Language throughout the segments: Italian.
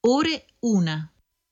Ore 1.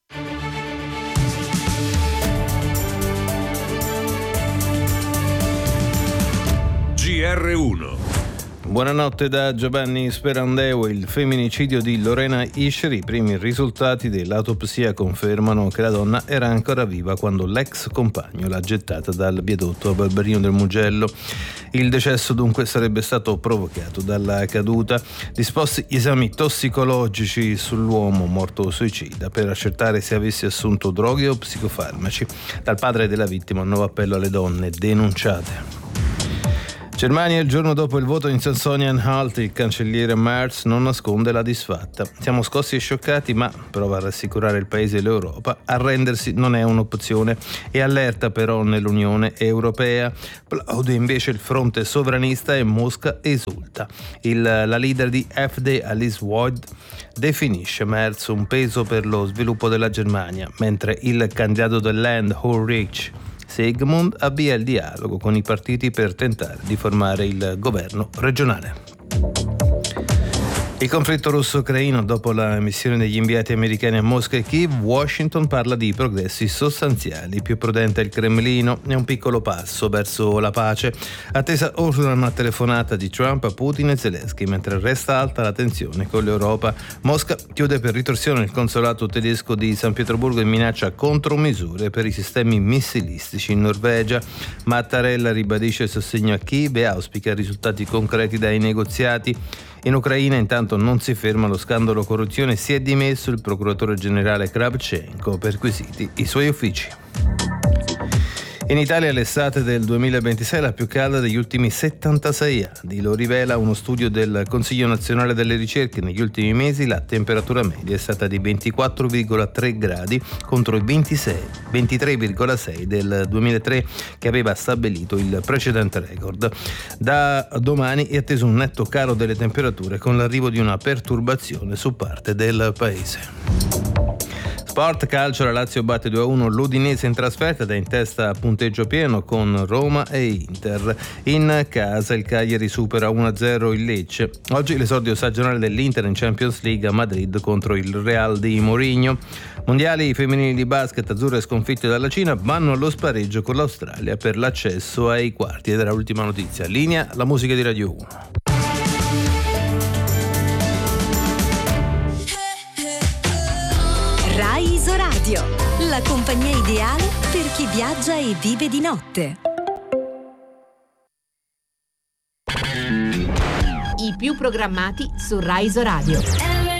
GR1. Buonanotte da Giovanni Sperandeo. Il femminicidio di Lorena Isher. I primi risultati dell'autopsia confermano che la donna era ancora viva quando l'ex compagno l'ha gettata dal viadotto a Barberino del Mugello. Il decesso dunque sarebbe stato provocato dalla caduta. Disposti gli esami tossicologici sull'uomo morto suicida per accertare se avesse assunto droghe o psicofarmaci. Dal padre della vittima un nuovo appello alle donne denunciate. Germania, il giorno dopo il voto in Sassonian-Anhalt, il cancelliere Merz non nasconde la disfatta. Siamo scossi e scioccati, ma prova a rassicurare il paese e l'Europa. Arrendersi non è un'opzione e allerta però nell'Unione Europea. Plaude invece il fronte sovranista e Mosca esulta. La leader di FD, Alice Weidel, definisce Merz un peso per lo sviluppo della Germania, mentre il candidato del Land, Ulrich Sigmund, avvia il dialogo con i partiti per tentare di formare il governo regionale. Il conflitto russo-ucraino. Dopo la missione degli inviati americani a Mosca e Kiev, Washington parla di progressi sostanziali. Più prudente il Cremlino, è un piccolo passo verso la pace. Attesa ora una telefonata di Trump a Putin e Zelensky, mentre resta alta la tensione con l'Europa. Mosca chiude per ritorsione il consolato tedesco di San Pietroburgo e minaccia contromisure per i sistemi missilistici in Norvegia. Mattarella ribadisce il sostegno a Kiev e auspica risultati concreti dai negoziati. In Ucraina intanto non si ferma lo scandalo corruzione, si è dimesso il procuratore generale Kravchenko, perquisiti i suoi uffici. In Italia l'estate del 2026 è la più calda degli ultimi 76 anni, lo rivela uno studio del Consiglio Nazionale delle Ricerche. Negli ultimi mesi la temperatura media è stata di 24,3 gradi contro i 23,6 del 2003 che aveva stabilito il precedente record. Da domani è atteso un netto calo delle temperature con l'arrivo di una perturbazione su parte del paese. Sport calcio, la Lazio batte 2-1 l'Udinese in trasferta, da in testa a punteggio pieno con Roma e Inter. In casa il Cagliari supera 1-0 il Lecce. Oggi l'esordio stagionale dell'Inter in Champions League a Madrid contro il Real di Mourinho. Mondiali femminili di basket, azzurre sconfitte dalla Cina vanno allo spareggio con l'Australia per l'accesso ai quarti. Ed era l'ultima notizia. Linea la musica di Radio 1. Rai Isoradio, la compagnia ideale per chi viaggia e vive di notte. I più programmati su Rai Isoradio.